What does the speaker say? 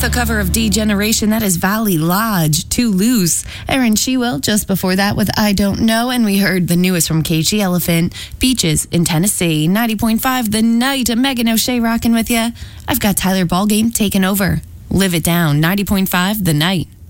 with a cover of Degeneration. That is Valley Lodge, Too Loose. Aaron Shewell just before that with I Don't Know. And we heard the newest from Cagey Elephant, Beaches in Tennessee. 90.5 The Night. Megan O'Shea rocking with you. I've got Tyler Ballgame taking over. Live It Down. 90.5 The Night.